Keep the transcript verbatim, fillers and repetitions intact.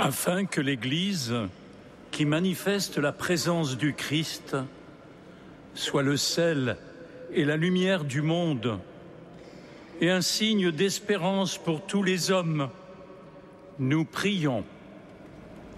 afin que l'Église, qui manifeste la présence du Christ, soit le sel et la lumière du monde et un signe d'espérance pour tous les hommes. Nous prions.